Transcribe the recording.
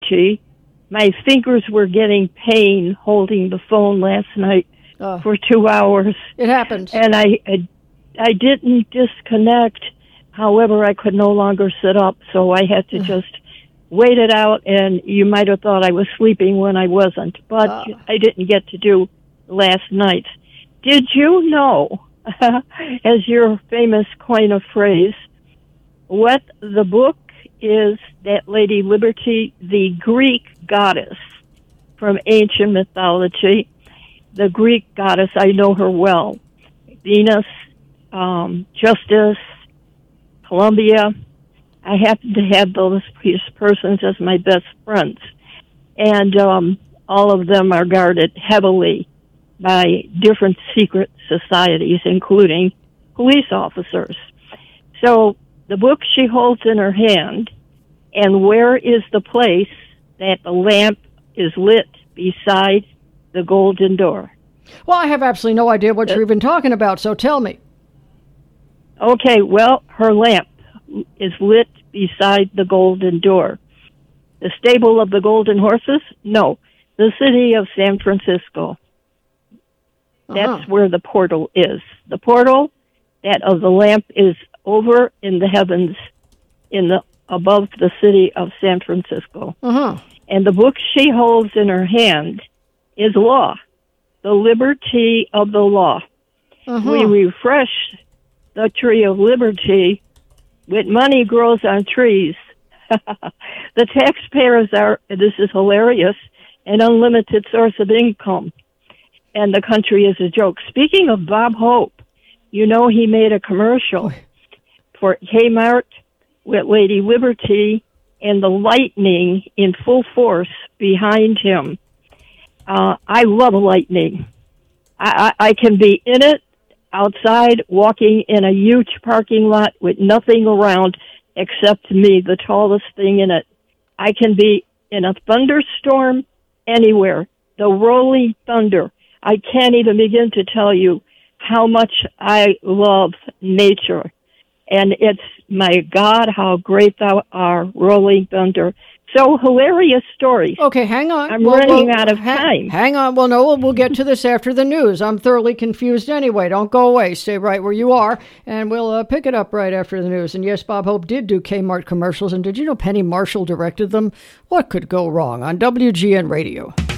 Liberty. My fingers were getting pain holding the phone last night for 2 hours. It happens. And I didn't disconnect. However, I could no longer sit up, so I had to just wait it out, and you might have thought I was sleeping when I wasn't. But I didn't get to do last night. Did you know, as your famous coin of phrase, what the book is that Lady Liberty, the Greek goddess from ancient mythology, the Greek goddess, I know her well, Venus, Justice, Columbia. I happen to have these persons as my best friends, and all of them are guarded heavily by different secret societies, including police officers. So the book she holds in her hand, and where is the place that the lamp is lit beside the golden door? Well, I have absolutely no idea what you're even talking about, so tell me. Okay, well, her lamp is lit beside the golden door. The stable of the golden horses? No, the city of San Francisco. That's where the portal is. The portal that of the lamp is over in the heavens, above the city of San Francisco. And the book she holds in her hand is law, the liberty of the law. We refresh the tree of liberty with money grows on trees. The taxpayers are, this is hilarious, an unlimited source of income. And the country is a joke. Speaking of Bob Hope, you know he made a commercial for Kmart with Lady Liberty and the lightning in full force behind him. I love lightning. I can be in it, outside, walking in a huge parking lot with nothing around except me, the tallest thing in it. I can be in a thunderstorm anywhere. The rolling thunder. I can't even begin to tell you how much I love nature. And it's, my God, how great thou art, rolling thunder. So hilarious story. Okay, hang on. I'm running out of time. Hang on. Well, no, we'll get to this after the news. I'm thoroughly confused anyway. Don't go away. Stay right where you are, and we'll pick it up right after the news. And yes, Bob Hope did do Kmart commercials, and did you know Penny Marshall directed them? What could go wrong on WGN Radio?